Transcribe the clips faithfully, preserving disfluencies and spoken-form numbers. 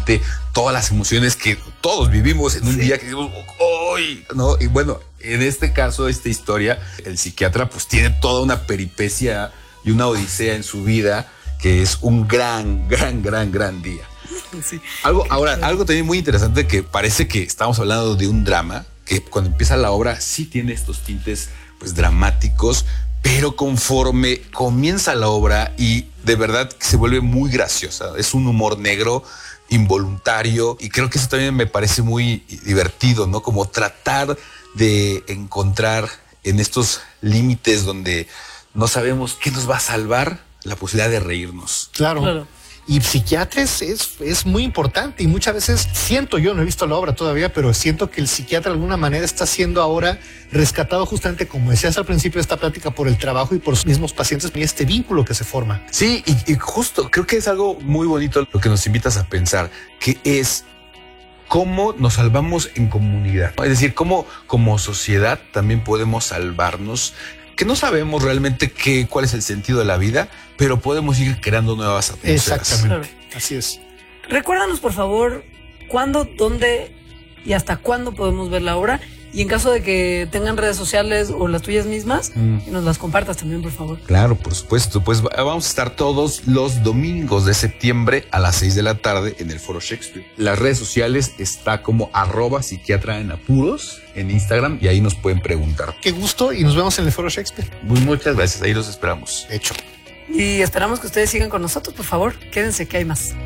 transmite todas las emociones que todos vivimos en un sí. día que decimos, ¡ay! ¿No? Y bueno, en este caso, esta historia, el psiquiatra pues tiene toda una peripecia y una odisea en su vida que es un gran, gran, gran, gran día. Sí. Algo, ahora, algo también muy interesante que parece que estamos hablando de un drama, que cuando empieza la obra sí tiene estos tintes pues dramáticos, pero conforme comienza la obra y de verdad se vuelve muy graciosa, es un humor negro involuntario y creo que eso también me parece muy divertido, ¿no? Como tratar de encontrar en estos límites donde no sabemos qué nos va a salvar, la posibilidad de reírnos. Claro. claro. Y psiquiatra es, es, es muy importante y muchas veces siento, yo no he visto la obra todavía, pero siento que el psiquiatra de alguna manera está siendo ahora rescatado justamente, como decías al principio de esta plática, por el trabajo y por los mismos pacientes y este vínculo que se forma. Sí, y, y justo creo que es algo muy bonito lo que nos invitas a pensar, que es cómo nos salvamos en comunidad, ¿no? Es decir, cómo como sociedad también podemos salvarnos, que no sabemos realmente qué, cuál es el sentido de la vida, pero podemos ir creando nuevas atmósferas. Exactamente, claro. Así es. Recuérdanos, por favor, cuándo, dónde y hasta cuándo podemos ver la obra. Y en caso de que tengan redes sociales o las tuyas mismas, mm. que nos las compartas también, por favor. Claro, por supuesto. Pues vamos a estar todos los domingos de septiembre a las seis de la tarde en el Foro Shakespeare. Las redes sociales está como arroba psiquiatra en apuros en Instagram y ahí nos pueden preguntar. Qué gusto y nos vemos en el Foro Shakespeare. Muy, muchas gracias. Ahí los esperamos. Hecho. Y esperamos que ustedes sigan con nosotros, por favor. Quédense que hay más.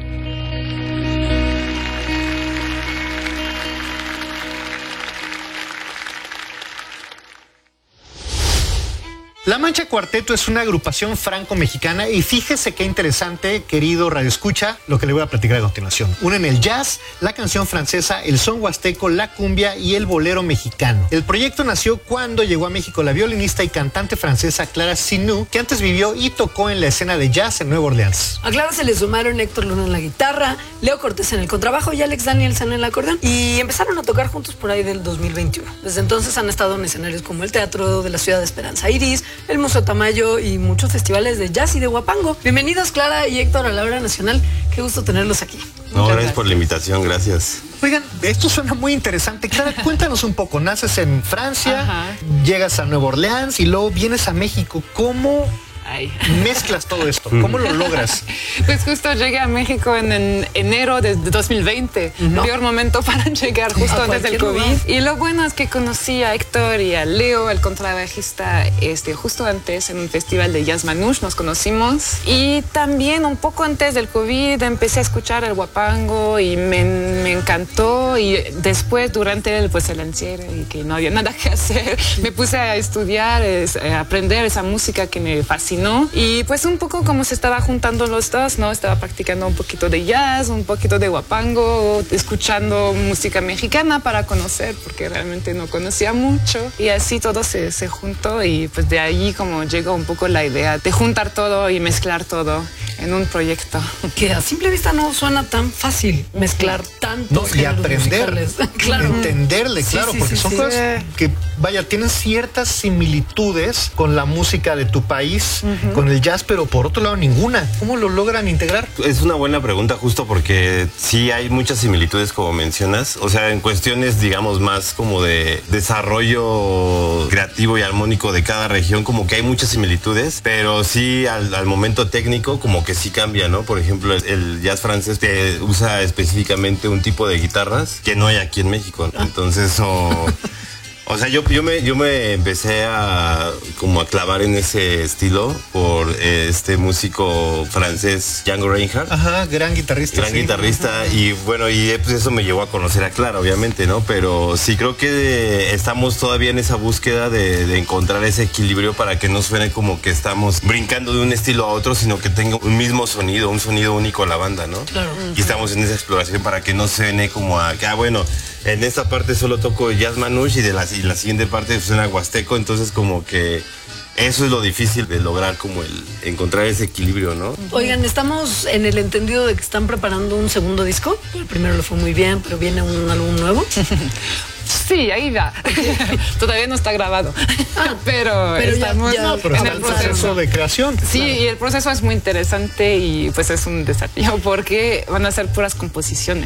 La Mancha Cuarteto es una agrupación franco-mexicana y fíjese qué interesante, querido radioescucha, lo que le voy a platicar a continuación. Unen el jazz, la canción francesa, el son huasteco, la cumbia y el bolero mexicano. El proyecto nació cuando llegó a México la violinista y cantante francesa Clara Sinou, que antes vivió y tocó en la escena de jazz en Nueva Orleans. A Clara se le sumaron Héctor Luna en la guitarra, Leo Cortés en el contrabajo y Alex Danielson en el acordeón. Y empezaron a tocar juntos por ahí del dos mil veintiuno. Desde entonces han estado en escenarios como el Teatro de la Ciudad de Esperanza Iris, el Museo Tamayo y muchos festivales de jazz y de huapango. Bienvenidos Clara y Héctor a la Hora Nacional. Qué gusto tenerlos aquí. No, gracias, gracias por la invitación, gracias. Oigan, esto suena muy interesante. Clara, cuéntanos un poco. Naces en Francia, ajá, llegas a Nueva Orleans y luego vienes a México. ¿Cómo Ay. mezclas todo esto? ¿Cómo lo logras? Pues justo llegué a México en, en enero de dos mil veinte. Uh-huh. Peor momento para llegar, justo antes del COVID. Lugar. Y lo bueno es que conocí a Héctor y a Leo, el contrabajista, este, justo antes en un festival de Jazz Manouche nos conocimos. Y también un poco antes del COVID empecé a escuchar el huapango y me, me encantó. Y después, durante el, pues, el encierro y que no había nada que hacer, me puse a estudiar, es, a aprender esa música que me fascinó. ¿no? Y pues un poco como se estaba juntando los dos, ¿no? Estaba practicando un poquito de jazz, un poquito de huapango, escuchando música mexicana para conocer, porque realmente no conocía mucho. Y así todo se, se juntó y pues de ahí como llegó un poco la idea de juntar todo y mezclar todo en un proyecto. Que a simple vista no suena tan fácil mezclar tantos no, y aprender, claro. entenderle, Sí, claro, sí, porque sí, son sí. cosas que, vaya, tienen ciertas similitudes con la música de tu país, uh-huh. con el jazz, pero por otro lado ninguna. ¿Cómo lo logran integrar? Es una buena pregunta justo porque sí hay muchas similitudes como mencionas, o sea, en cuestiones digamos más como de desarrollo creativo y armónico de cada región, como que hay muchas similitudes, pero sí al, al momento técnico como que sí cambia, ¿no? Por ejemplo, el, el jazz francés que usa específicamente un tipo de guitarras que no hay aquí en México, ¿no? Entonces, o... O sea, yo, yo, me, yo me empecé a como a clavar en ese estilo por eh, este músico francés Django Reinhardt. Ajá, gran guitarrista. Gran sí. guitarrista. Y bueno, y pues eso me llevó a conocer a Clara, obviamente, ¿no? Pero sí creo que estamos todavía en esa búsqueda de, de encontrar ese equilibrio para que no suene como que estamos brincando de un estilo a otro, sino que tenga un mismo sonido, un sonido único a la banda, ¿no? Claro. Y estamos en esa exploración para que no suene como a que, ah, bueno, en esta parte solo toco jazz manouche y de la, y la siguiente parte suena huasteco, entonces como que eso es lo difícil de lograr, como el encontrar ese equilibrio, ¿no? Oigan, estamos en el entendido de que están preparando un segundo disco. El primero le fue muy bien, pero viene un álbum nuevo. Sí, ahí va. Todavía no está grabado. Ah, pero, pero estamos ya, ya, no, pero en está el proceso de creación. Sí, claro. Y el proceso es muy interesante y pues es un desafío porque van a ser puras composiciones.